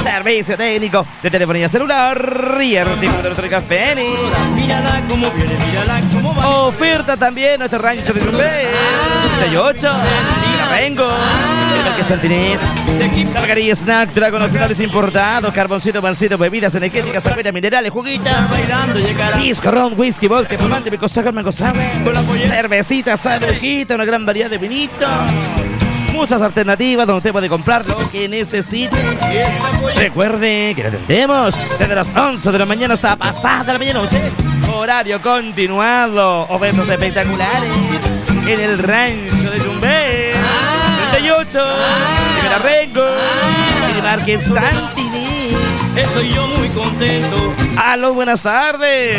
Servicio técnico de telefonía celular y artículo electrónica Fénix. Mírala como viene, mírala como va. Oferta también nuestro rancho de Tumbé. 38. Y vengo. El que Santinés. Targaría Snack, Dragon Nacionales importados, carboncito, pancito, bebidas energéticas, cerveza, minerales, juguitas. Bailando llegará. Disco, ron, whisky, vodka, espumante, picosaca, mangosabe. Cervecita, saluquita, una gran variedad de vinitos. Muchas alternativas donde usted puede comprar lo que necesite. Recuerde que lo atendemos desde las 11 de la mañana hasta pasada la medianoche. Horario continuado. Ofertas espectaculares en el rancho de Tumbé. 38 de Cararengo y Márquez Santini. Estoy yo muy contento. Aló, buenas tardes.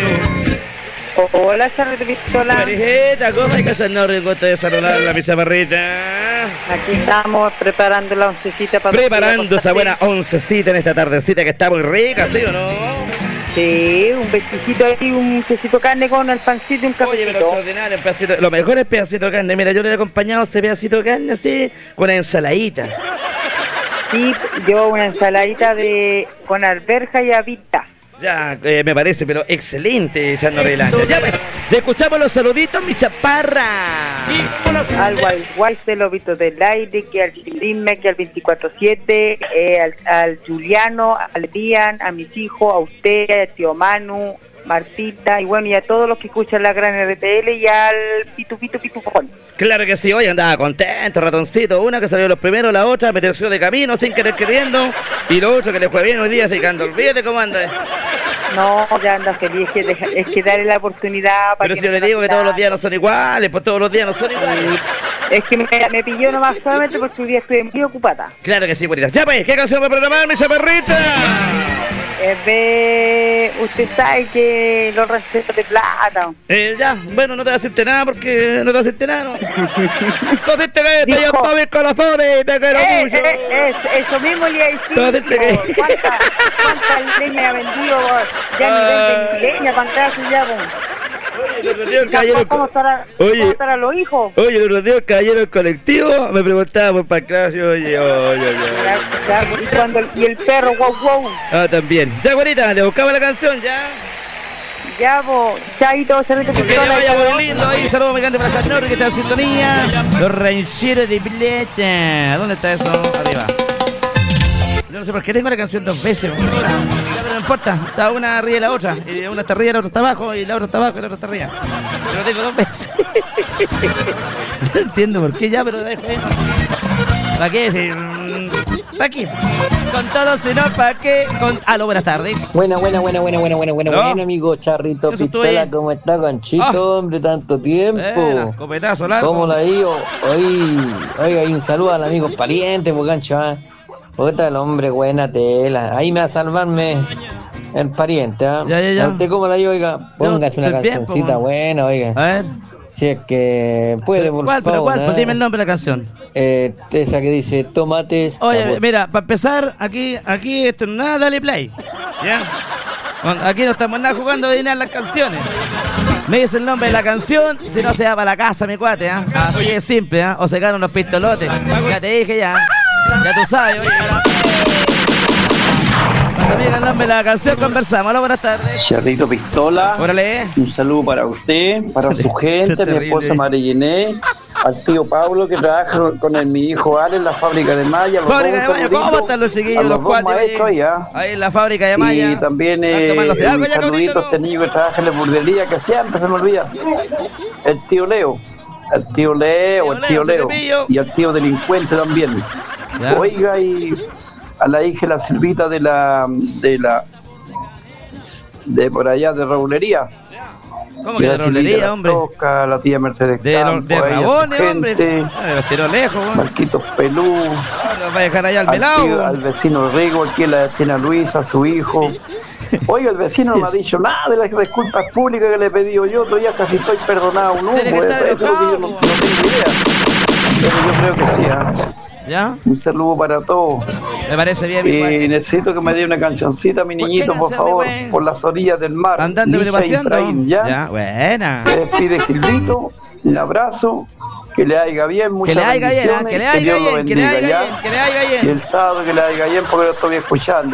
Hola, Charrito Pistola. Parijeta, ¿cómo hay que hacer? No gusto de saludar la mi chaparrita. Aquí estamos preparando la oncecita para... Preparando esa buena oncecita en esta tardecita que está muy rica, ¿sí o no? Sí, un besito ahí, un quesito carne con el pancito y un cafecito. Oye, pero extraordinario, un pedacito, lo mejor es pedacito de carne. Mira, yo le he acompañado ese pedacito de carne así, con una ensaladita. Sí, yo una ensaladita con alberja y habita. Ya, me parece, pero excelente, ya no arreglando. Ya, pues, le escuchamos los saluditos, mi chaparra. Al Guay de Lobito del Aire, que al Chilime, que al 24/7, al Juliano, al Bian, a mis hijos, a usted, al tío Manu, Martita, y bueno, y a todos los que escuchan la gran RTL y al Pitufón. Claro que sí, hoy andaba contento, ratoncito. Una que salió los primeros, la otra me terció de camino sin querer queriendo. Y lo otro que le fue bien hoy día, así que ando, olvídate cómo anda. No, ya anda feliz, es que darle la oportunidad para. Pero si yo le digo que todos los días no son iguales, pues todos los días no son iguales. Es que me pilló nomás solamente porque hoy día estoy muy ocupada. Claro que sí, bonita. Ya pues, ¿qué canción va a programar, mi chaparrita? Usted sabe que los recetas de plata. Ya, bueno, no te voy a decirte nada porque no te voy a decirte nada. No decirte que te llamo a mis corazones, te quiero mucho. Eso mismo le iba a decir. No decirte que... ¿Cuánta leña ha vendido? Ya ni venden leña, pantazo ya, ¿Cómo estarán los hijos? Oye, el otro día el caballero del colectivo me preguntaba por Pancracio, oye. Y el perro, guau. Ah, también. Ya, bonita, le buscaba la canción, ya. Ya, vos, chaito, Cerrito Pistola. Que vaya muy lindo ahí, saludos muy grande para Chanor, que está en sintonía. Los rancheros de Plata. ¿Dónde está eso? Arriba. Yo no sé por qué tengo la canción dos veces. Ya, pero no importa, está una arriba de la otra. Y una está arriba, la otra está abajo, y la otra está abajo, y la otra está arriba. Pero lo tengo dos veces. No entiendo por qué ya, pero dejo ahí. ¿Para qué? ¿Para qué? Con todo, si no, ¿para qué? Aló, buenas tardes. Buena, amigo Charrito Pistola, ¿cómo está, Conchito? Hombre, tanto tiempo. Copetazo largo. ¿Cómo la digo? Oiga, un saludo al amigo pariente, pues, gancho, Puta, el hombre, buena tela. Ahí me va a salvarme el pariente, Ya. ¿Usted cómo la digo? Oiga, póngase una cancioncita buena, oiga. A ver. Si es que puede, por favor. ¿Cuál? Pues dime el nombre de la canción. Esa que dice tomates. Oye, mira, para empezar, aquí esto nada, dale play. ¿Ya? Aquí no estamos nada jugando a adivinar las canciones. Me dice el nombre de la canción, si no se va para la casa, mi cuate, Así es simple, O se ganan unos pistolotes. Ya te dije ya. Ya tú sabes, oye. Cuando me diga el nombre de la canción, conversamos. Hola, buenas tardes. Charrito Pistola. Órale. Un saludo para usted, para su gente, mi esposa María Inés, al tío Pablo que trabaja con mi hijo Ale en la fábrica de Maya. ¿Cómo están los chiquillos? Los dos maestros allá. Ahí en la fábrica de Maya. Y también un saludito a este niño que trabaja en la burdería, que siempre se me olvida. El tío Leo. Y al tío delincuente también. ¿Ya? Oiga, y a la hija la Silvita de por allá de Raulería. ¿Cómo que de Raulería, hombre? Toca, la tía Mercedes Campo, de Rabones, hombre. Los tiró lejos, Marquitos Pelú. Los va a dejar allá al pelado. Al vecino Rigo, aquí la vecina Luisa, su hijo. Oiga, el vecino no me ha dicho nada de las disculpas públicas que le he pedido yo. Todavía casi estoy perdonado. Eso es lo que yo no tengo idea. Pero yo creo que sí, ¿Ya? Un saludo para todos. Me parece bien, mi Y necesito que me dé una cancioncita, mi niñito, por favor, por las orillas del mar. Andando y paseando. ¿Ya? Buena. Se despide Gilvito, un abrazo, que le haya bien, muchas bendiciones, que le haya bien, Y el sábado que le haya bien, porque lo estoy escuchando.